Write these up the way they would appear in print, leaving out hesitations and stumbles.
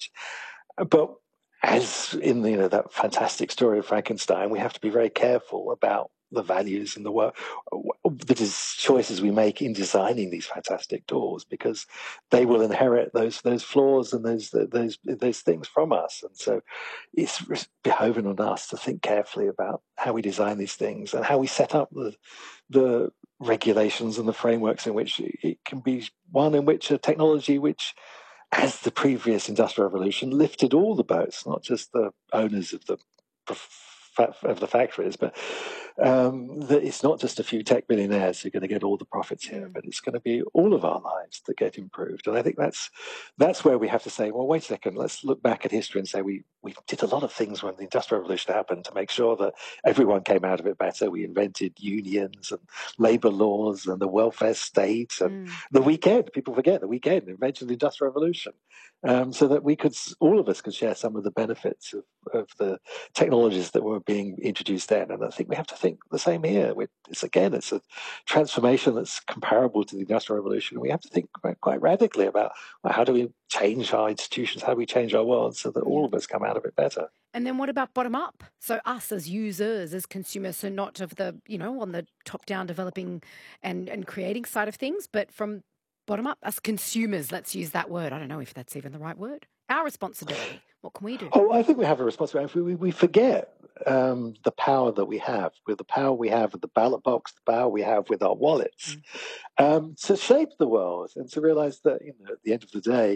advantage. But as in that fantastic story of Frankenstein, we have to be very careful about the values and the choices we make in designing these fantastic doors, because they will inherit those flaws and those things from us. And so it's behoving on us to think carefully about how we design these things and how we set up the regulations and the frameworks in which it can be one in which a technology which, as the previous industrial revolution, lifted all the boats, not just the owners of the factories, but that it's not just a few tech billionaires who are going to get all the profits here, but it's going to be all of our lives that get improved. And I think that's where we have to say, well, wait a second, let's look back at history and say we did a lot of things when the Industrial Revolution happened to make sure that everyone came out of it better. We invented unions and labor laws and the welfare state and the weekend. People forget the weekend, invention of the Industrial Revolution, so that all of us could share some of the benefits of the technologies that were being introduced then. And I think we have to think the same here. It's a transformation that's comparable to the Industrial Revolution. We have to think quite radically about how do we change our institutions, how do we change our world so that all of us come out of it better. And then what about bottom up? So us as users, as consumers, so not of the, on the top down developing and creating side of things, but from bottom up, us consumers, let's use that word. I don't know if that's even the right word. Our responsibility. What can we do? Oh, I think we have a responsibility. We forget the power that we have, with the power we have with the ballot box, the power we have with our wallets, to shape the world and to realize that, at the end of the day,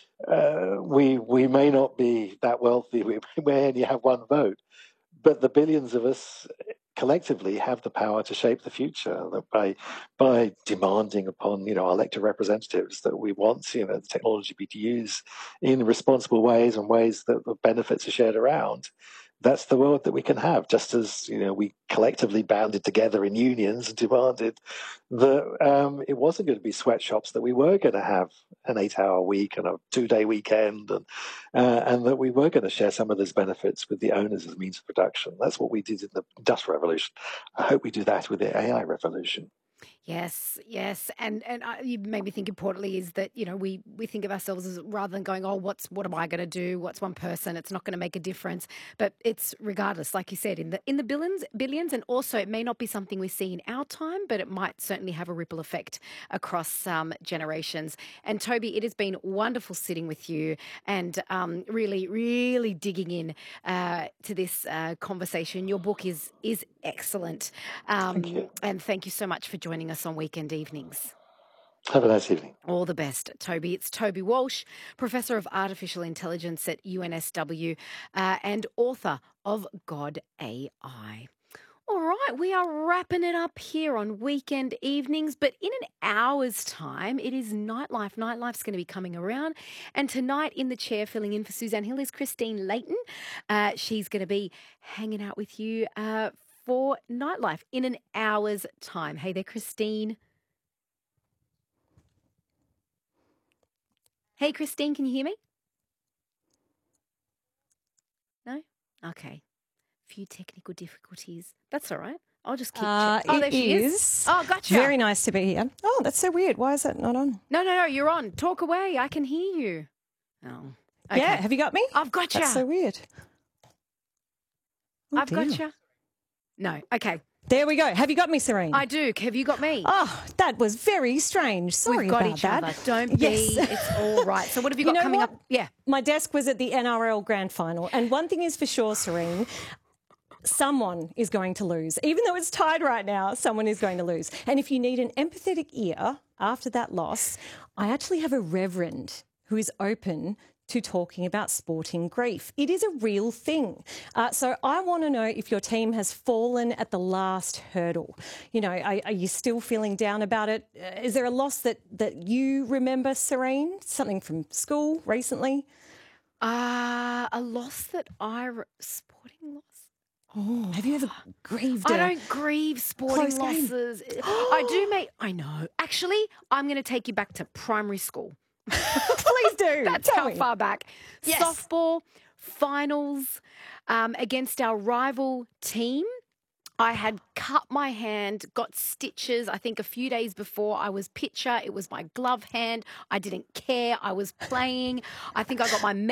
we may not be that wealthy. We may only have one vote, but the billions of us collectively have the power to shape the future by demanding upon our elected representatives that we want the technology be used in responsible ways and ways that the benefits are shared around. That's the world that we can have, just as we collectively banded together in unions and demanded that it wasn't going to be sweatshops, that we were going to have an 8-hour week and a 2-day weekend, and that we were going to share some of those benefits with the owners as a means of production. That's what we did in the Industrial Revolution. I hope we do that with the AI revolution. Yes. And you made me think importantly is that, we think of ourselves as, rather than going, what am I going to do? What's one person? It's not going to make a difference. But it's regardless, like you said, in the billions, and also it may not be something we see in our time, but it might certainly have a ripple effect across generations. And Toby, it has been wonderful sitting with you and really, really digging in to this conversation. Your book is excellent. Thank you. And thank you so much for joining us on Weekend Evenings. Have a nice evening. All the best, Toby. It's Toby Walsh, Professor of Artificial Intelligence at UNSW and author of God AI. All right, we are wrapping it up here on Weekend Evenings, but in an hour's time, it is Nightlife. Nightlife's going to be coming around, and tonight in the chair filling in for Suzanne Hill is Christine Layton. She's going to be hanging out with you for Nightlife in an hour's time. Hey there, Christine. Hey, Christine, can you hear me? No? Okay. Few technical difficulties. That's all right. I'll just keep checking. Oh, there she is. Oh, gotcha. Very nice to be here. Oh, that's so weird. Why is that not on? No, you're on. Talk away. I can hear you. Oh. Okay. Yeah, have you got me? I've got you. That's so weird. I've got you. No. Okay. There we go. Have you got me, Serene? I do. Have you got me? Oh, that was very strange. Sorry We've got about each that. other. Don't be. It's all right. So what have you got coming up? Yeah. My desk was at the NRL Grand Final. And one thing is for sure, Serene, someone is going to lose. Even though it's tied right now, someone is going to lose. And if you need an empathetic ear after that loss, I actually have a reverend who is open to talking about sporting grief. It is a real thing. So I want to know if your team has fallen at the last hurdle. Are you still feeling down about it? Is there a loss that you remember, Serene? Something from school recently? A loss that sporting loss? Oh, have you ever grieved? I don't grieve sporting losses. I do, mate. I know. Actually, I'm going to take you back to primary school. Please do. That's how far back. Yes. Softball finals against our rival team. I had cut my hand, got stitches. I think a few days before I was pitcher. It was my glove hand. I didn't care. I was playing. I think I got my